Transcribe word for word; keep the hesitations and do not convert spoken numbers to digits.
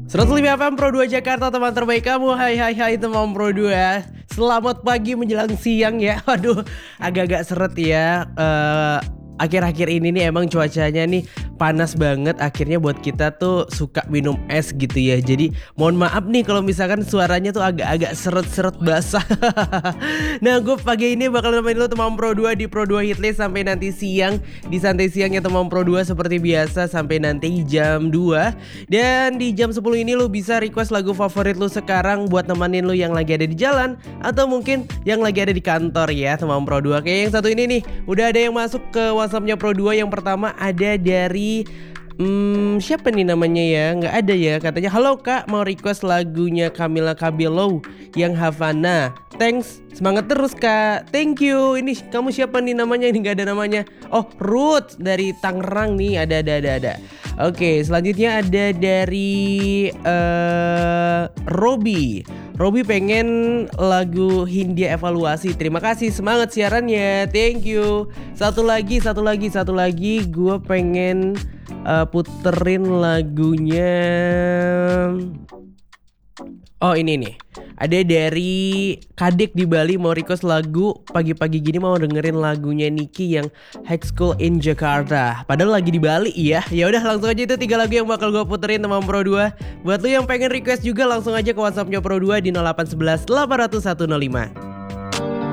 seratus lima F M Pro dua Jakarta, teman terbaik kamu. Hai hai hai teman Pro dua. Selamat pagi menjelang siang ya. Waduh, agak-agak seret ya. uh, Akhir-akhir ini nih emang cuacanya nih panas banget. Akhirnya buat kita tuh suka minum es gitu ya. Jadi mohon maaf nih kalau misalkan suaranya tuh agak-agak seret-seret basah. Nah, gue pagi ini bakal nemenin lo teman Pro dua di Pro dua Hitlist sampai nanti siang. Di santai siangnya teman Pro dua seperti biasa sampai nanti jam dua. Dan di jam sepuluh ini lo bisa request lagu favorit lo sekarang buat nemenin lo yang lagi ada di jalan atau mungkin yang lagi ada di kantor ya teman Pro dua. Kayak yang satu ini nih, udah ada yang masuk ke WhatsAppnya Pro dua. Yang pertama ada dari Hmm, siapa nih namanya ya? Nggak ada ya. Katanya, halo kak, mau request lagunya Camila Cabello yang Havana. Thanks, semangat terus kak. Thank you. Ini kamu siapa nih namanya? Ini nggak ada namanya. Oh, Ruth dari Tangerang nih. Ada, ada, ada, ada. Oke, selanjutnya ada dari uh, Robi. Robi pengen lagu Hindia Evaluasi. Terima kasih, semangat siarannya. Thank you. Satu lagi, satu lagi, satu lagi. Gue pengen uh, puterin lagunya. Oh, ini nih. Ada dari Kadek di Bali mau request lagu pagi-pagi gini, mau dengerin lagunya Niki yang High School in Jakarta. Padahal lagi di Bali ya. Ya udah, langsung aja itu tiga lagu yang bakal gue puterin teman Pro dua. Buat lu yang pengen request juga langsung aja ke WhatsAppnya Pro dua di nol delapan satu satu delapan nol satu nol lima.